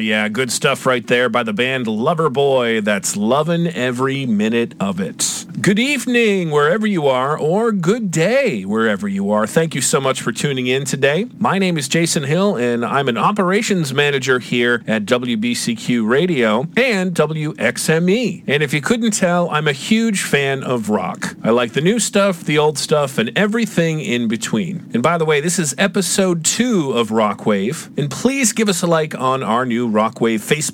yeah, good stuff right there by the band Loverboy. That's lovin' every minute of it. Good evening, wherever you are, or good day, wherever you are. Thank you so much for tuning in today. My name is Jason Hill, and I'm an operations manager here at WBCQ Radio and WXME. And if you couldn't tell, I'm a huge fan of rock. I like the new stuff, the old stuff, and everything in between. And by the way, this is episode 2 of Rockwave. And please give us a like on our new Rockwave Facebook